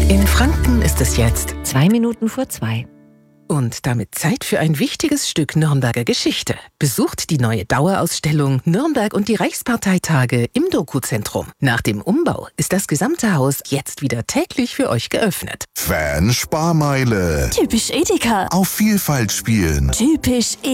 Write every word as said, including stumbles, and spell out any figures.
In Franken ist es jetzt Zwei Minuten vor zwei. und damit Zeit für ein wichtiges Stück Nürnberger Geschichte. Besucht die neue Dauerausstellung Nürnberg und die Reichsparteitage im Doku-Zentrum. Nach dem Umbau ist das gesamte Haus jetzt wieder täglich für euch geöffnet. Fan-Sparmeile. Typisch Edeka. Auf Vielfalt spielen. Typisch